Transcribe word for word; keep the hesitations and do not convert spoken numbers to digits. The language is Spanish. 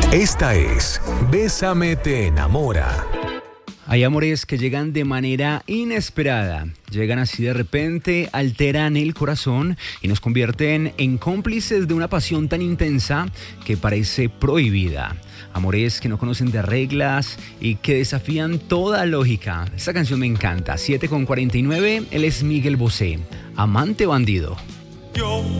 Esta es Bésame te enamora. Hay amores que llegan de manera inesperada, llegan así de repente, alteran el corazón y nos convierten en cómplices de una pasión tan intensa que parece prohibida. Amores que no conocen de reglas y que desafían toda lógica. Esta canción me encanta. siete con cuarenta y nueve, él es Miguel Bosé, Amante Bandido. Yo